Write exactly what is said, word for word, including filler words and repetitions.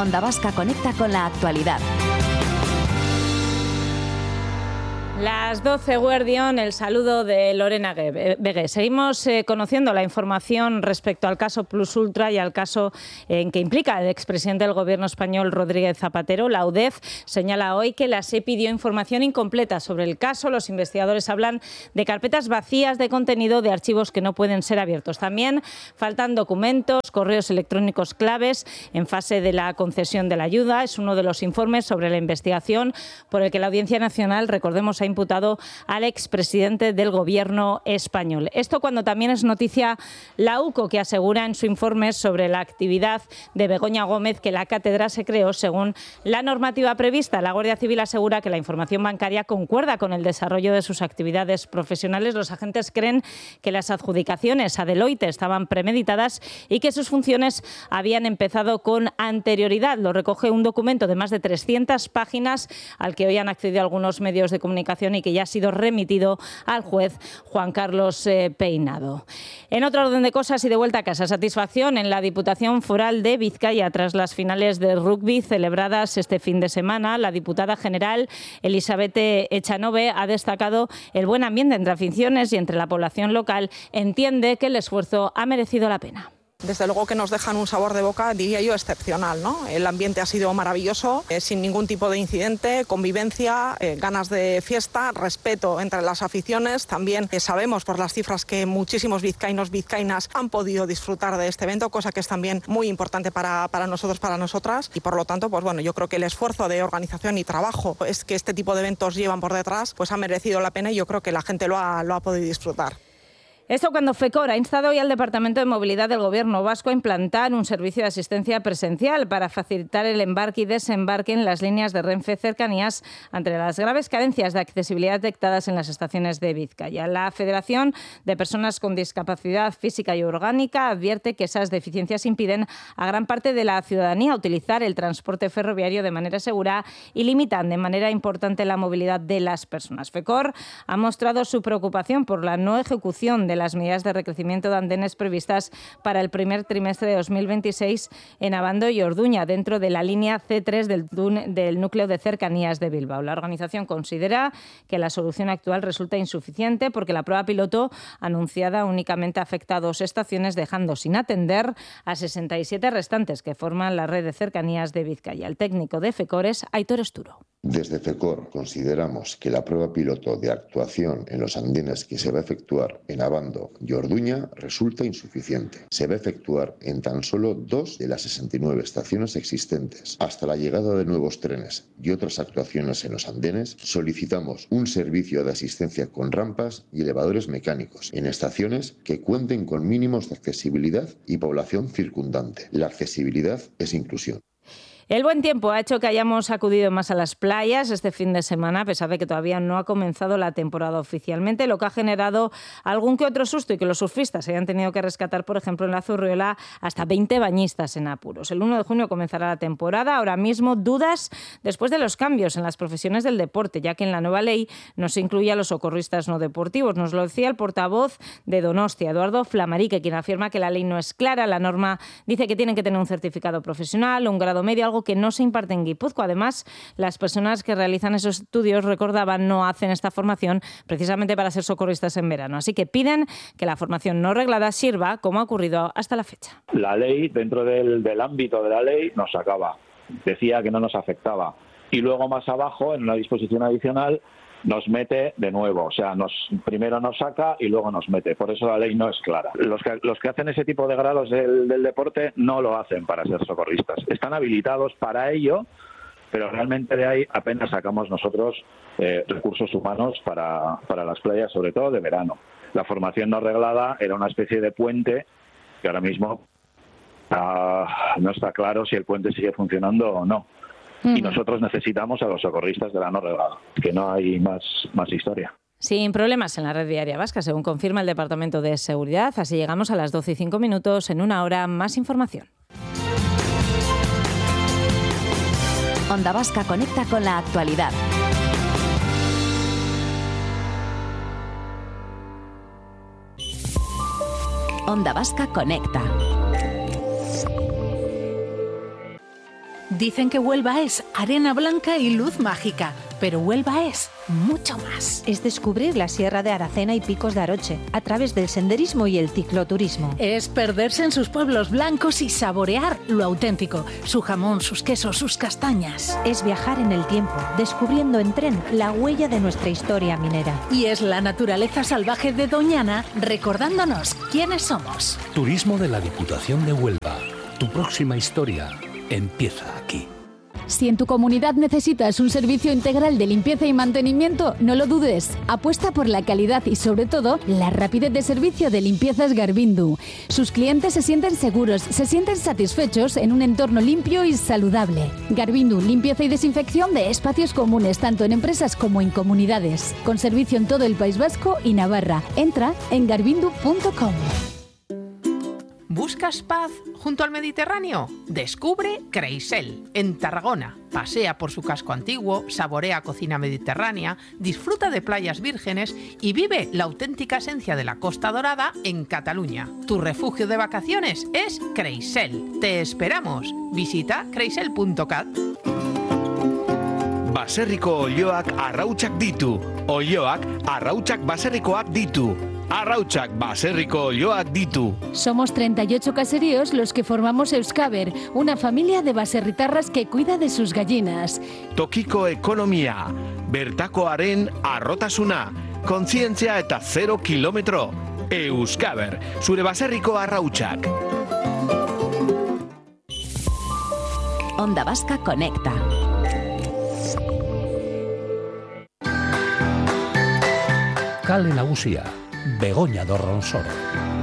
Onda Vasca conecta con la actualidad. Las doce, Guardión, el saludo de Lorena Vegué. Seguimos eh, conociendo la información respecto al caso Plus Ultra y al caso en eh, que implica el expresidente del Gobierno español, Rodríguez Zapatero. La U D E F señala hoy que la S E P I dio información incompleta sobre el caso. Los investigadores hablan de carpetas vacías de contenido, de archivos que no pueden ser abiertos. También faltan documentos, correos electrónicos claves en fase de la concesión de la ayuda. Es uno de los informes sobre la investigación por el que la Audiencia Nacional, recordemos, ha imputado al expresidente del Gobierno español. Esto cuando también es noticia la U C O, que asegura en su informe sobre la actividad de Begoña Gómez que la cátedra se creó según la normativa prevista. La Guardia Civil asegura que la información bancaria concuerda con el desarrollo de sus actividades profesionales. Los agentes creen que las adjudicaciones a Deloitte estaban premeditadas y que sus funciones habían empezado con anterioridad. Lo recoge un documento de más de trescientas páginas al que hoy han accedido algunos medios de comunicación y que ya ha sido remitido al juez Juan Carlos eh, Peinado. En otro orden de cosas y de vuelta a casa, satisfacción en la Diputación Foral de Vizcaya tras las finales de rugby celebradas este fin de semana. La diputada general Elizabeth Echanove ha destacado el buen ambiente entre aficiones y entre la población local. Entiende que el esfuerzo ha merecido la pena. Desde luego que nos dejan un sabor de boca, diría yo, excepcional, ¿no? El ambiente ha sido maravilloso, eh, sin ningún tipo de incidente, convivencia, eh, ganas de fiesta, respeto entre las aficiones. También eh, sabemos por las cifras que muchísimos vizcaínos, vizcaínas han podido disfrutar de este evento, cosa que es también muy importante para, para nosotros, para nosotras. Y por lo tanto, pues bueno, yo creo que el esfuerzo de organización y trabajo es que este tipo de eventos llevan por detrás, pues ha merecido la pena y yo creo que la gente lo ha, lo ha podido disfrutar. Esto cuando FECOR ha instado hoy al Departamento de Movilidad del Gobierno vasco a implantar un servicio de asistencia presencial para facilitar el embarque y desembarque en las líneas de Renfe Cercanías ante las graves carencias de accesibilidad detectadas en las estaciones de Vizcaya. La Federación de Personas con Discapacidad Física y Orgánica advierte que esas deficiencias impiden a gran parte de la ciudadanía utilizar el transporte ferroviario de manera segura y limitan de manera importante la movilidad de las personas. FECOR ha mostrado su preocupación por la no ejecución de las medidas de recrecimiento de andenes previstas para el primer trimestre de dos mil veintiséis en Abando y Orduña, dentro de la línea ce tres del, del núcleo de cercanías de Bilbao. La organización considera que la solución actual resulta insuficiente porque la prueba piloto anunciada únicamente afecta a dos estaciones, dejando sin atender a sesenta y siete restantes que forman la red de cercanías de Vizcaya. El técnico de FECOR es Aitor Esturo. Desde FECOR consideramos que la prueba piloto de actuación en los andenes que se va a efectuar en Abando y Orduña resulta insuficiente. Se va a efectuar en tan solo dos de las sesenta y nueve estaciones existentes. Hasta la llegada de nuevos trenes y otras actuaciones en los andenes, solicitamos un servicio de asistencia con rampas y elevadores mecánicos en estaciones que cuenten con mínimos de accesibilidad y población circundante. La accesibilidad es inclusión. El buen tiempo ha hecho que hayamos acudido más a las playas este fin de semana, a pesar de que todavía no ha comenzado la temporada oficialmente, lo que ha generado algún que otro susto y que los surfistas hayan tenido que rescatar, por ejemplo, en la Zurriola, hasta veinte bañistas en apuros. El uno de junio comenzará la temporada. Ahora mismo dudas después de los cambios en las profesiones del deporte, ya que en la nueva ley no se incluye a los socorristas no deportivos. Nos lo decía el portavoz de Donostia, Eduardo Flamarique, quien afirma que la ley no es clara. La norma dice que tienen que tener un certificado profesional, un grado medio, algo que no se imparte en Guipúzcoa. Además, las personas que realizan esos estudios, recordaban, no hacen esta formación precisamente para ser socorristas en verano. Así que piden que la formación no reglada sirva, como ha ocurrido hasta la fecha. La ley, dentro del, del ámbito de la ley, nos sacaba. Decía que no nos afectaba. Y luego más abajo, en una disposición adicional, nos mete de nuevo, o sea, nos primero nos saca y luego nos mete. Por eso la ley no es clara. Los que, los que hacen ese tipo de grados del, del deporte no lo hacen para ser socorristas. Están habilitados para ello, pero realmente de ahí apenas sacamos nosotros eh, recursos humanos para, para las playas, sobre todo de verano. La formación no reglada era una especie de puente que ahora mismo uh, no está claro si el puente sigue funcionando o no. Y nosotros necesitamos a los socorristas de la no reglada, que no hay más, más historia. Sin problemas en la red viaria vasca, según confirma el Departamento de Seguridad. Así llegamos a las doce y cinco minutos. En una hora, más información. Onda Vasca conecta con la actualidad. Onda Vasca conecta. Dicen que Huelva es arena blanca y luz mágica, pero Huelva es mucho más. Es descubrir la Sierra de Aracena y Picos de Aroche a través del senderismo y el cicloturismo. Es perderse en sus pueblos blancos y saborear lo auténtico, su jamón, sus quesos, sus castañas. Es viajar en el tiempo, descubriendo en tren la huella de nuestra historia minera. Y es la naturaleza salvaje de Doñana recordándonos quiénes somos. Turismo de la Diputación de Huelva. Tu próxima historia empieza aquí. Si en tu comunidad necesitas un servicio integral de limpieza y mantenimiento, no lo dudes. Apuesta por la calidad y, sobre todo, la rapidez de servicio de Limpiezas Garbindu. Sus clientes se sienten seguros, se sienten satisfechos en un entorno limpio y saludable. Garbindu, limpieza y desinfección de espacios comunes, tanto en empresas como en comunidades. Con servicio en todo el País Vasco y Navarra. Entra en garbindu punto com. ¿Buscas paz junto al Mediterráneo? Descubre Creisel, en Tarragona. Pasea por su casco antiguo, saborea cocina mediterránea, disfruta de playas vírgenes y vive la auténtica esencia de la Costa Dorada en Cataluña. Tu refugio de vacaciones es Creisel. Te esperamos. Visita creisel punto cat. Baserriko olioak arrautsak ditu. Olioak arrautsak baserrikoak ditu. Arrautsak baserriko olioak ditu. Somos treinta y ocho caseríos los que formamos Euskaber, una familia de baserritarras que cuida de sus gallinas. Tokiko ekonomia, bertakoaren arrotasuna, kontzientzia eta zero kilometro. Euskaber, zure baserriko arrautsak. Onda Vasca Conecta. Kale nagusia, Begoña do Ronsoro.